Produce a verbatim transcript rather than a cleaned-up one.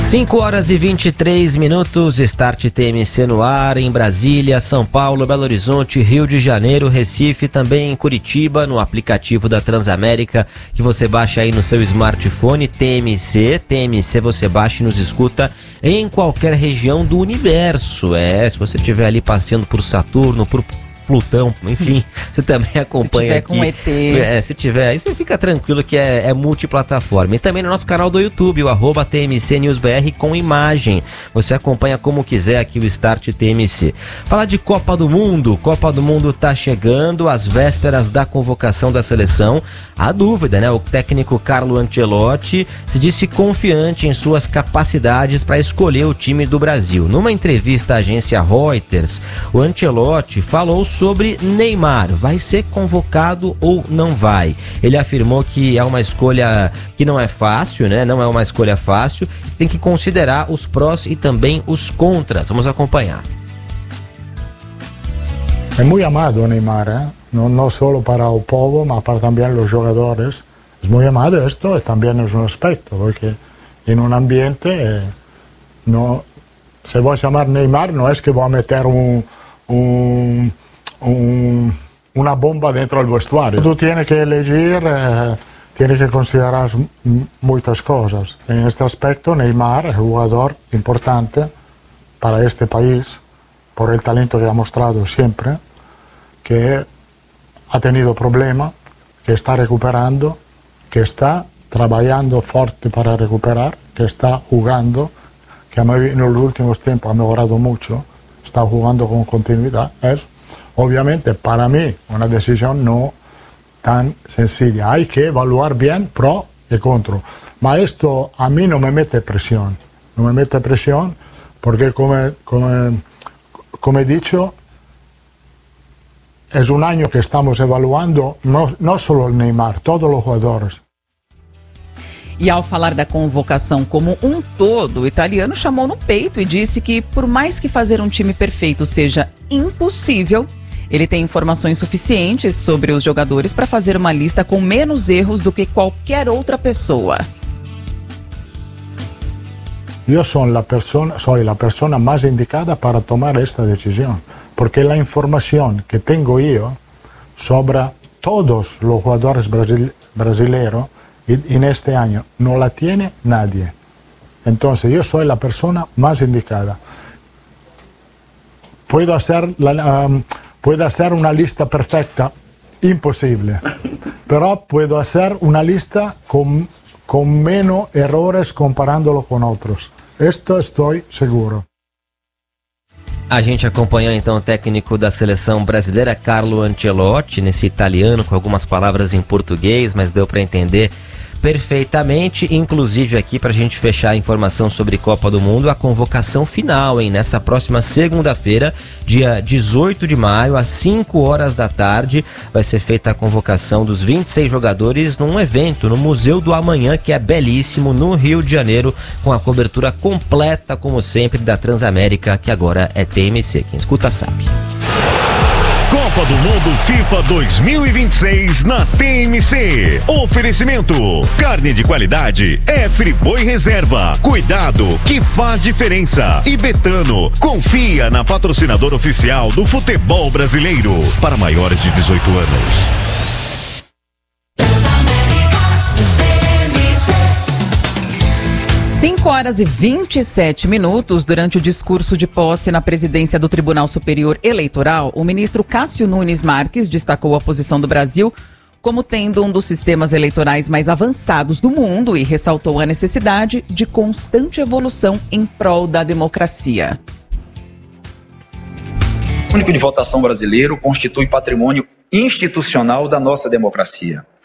cinco horas e vinte e três minutos, Start T M C no ar, em Brasília, São Paulo, Belo Horizonte, Rio de Janeiro, Recife, também em Curitiba, no aplicativo da Transamérica, que você baixa aí no seu smartphone, T M C, T M C você baixa e nos escuta em qualquer região do universo. É, se você estiver ali passeando por Saturno, por Plutão, enfim, você também acompanha aqui. Se tiver com E T. É, se tiver, aí você fica tranquilo que é, é multiplataforma. E também no nosso canal do YouTube, o arroba T M C News B R com imagem. Você acompanha como quiser aqui o Start T M C. Falar de Copa do Mundo, Copa do Mundo tá chegando, às vésperas da convocação da seleção. A dúvida, né? O técnico Carlo Ancelotti se disse confiante em suas capacidades para escolher o time do Brasil. Numa entrevista à agência Reuters, o Ancelotti falou sobre Neymar, vai ser convocado ou não vai? Ele afirmou que é uma escolha que não é fácil, né? Não é uma escolha fácil, tem que considerar os prós e também os contras. Vamos acompanhar. É muito amado Neymar, ¿eh? no, no solo para el povo, mas para también los jugadores. Es muy amado esto, también es un aspecto, porque en un ambiente, eh, no, se va a llamar Neymar, no es que va a meter un, un Un, una bomba dentro del vestuario. Tú tienes que elegir, eh, tienes que considerar m- muchas cosas. En este aspecto, Neymar es un jugador importante para este país, por el talento que ha mostrado siempre, que ha tenido problemas, que está recuperando, que está trabajando fuerte para recuperar, que está jugando, que en los últimos tiempos ha mejorado mucho, está jugando con continuidad. Es obviamente para mí una decisión no tan sencilla. Hay que evaluar bien pro y contra. Ma esto a mí no me mete presión. No me mete presión porque como, como, como he dicho, es un año que estamos evaluando no, no solo el Neymar, todos los jugadores. E ao falar da convocação como um todo, o italiano chamou no peito e disse que, por mais que fazer um time perfeito seja impossível, ele tem informações suficientes sobre os jogadores para fazer uma lista com menos erros do que qualquer outra pessoa. Eu sou a persona, soy la persona mais indicada para tomar esta decisão, porque a informação que tenho eu sobre todos os jogadores brasil, brasileiros en este año no la tiene nadie. Entonces yo soy la persona más indicada. Puedo hacer, la, um, puedo hacer una lista perfecta, imposible, pero puedo hacer una lista con, con menos errores comparándolo con otros. Esto estoy seguro. A gente acompanhou então o técnico da seleção brasileira, Carlo Ancelotti, nesse italiano com algumas palavras em português, mas deu para entender perfeitamente, inclusive aqui para a gente fechar a informação sobre Copa do Mundo, a convocação final, hein? Nessa próxima segunda-feira, dia dezoito de maio, às cinco horas da tarde, vai ser feita a convocação dos vinte e seis jogadores num evento no Museu do Amanhã, que é belíssimo, no Rio de Janeiro, com a cobertura completa, como sempre, da Transamérica, que agora é T M C. Quem escuta sabe. Copa do Mundo FIFA dois mil e vinte e seis na T M C. Oferecimento: carne de qualidade é Friboi Reserva. Cuidado que faz diferença. E Betano, confia na patrocinadora oficial do futebol brasileiro. Para maiores de dezoito anos. cinco horas e vinte e sete minutos, durante o discurso de posse na presidência do Tribunal Superior Eleitoral, o ministro Cássio Nunes Marques destacou a posição do Brasil como tendo um dos sistemas eleitorais mais avançados do mundo e ressaltou a necessidade de constante evolução em prol da democracia. O único de votação brasileiro constitui patrimônio institucional da nossa democracia.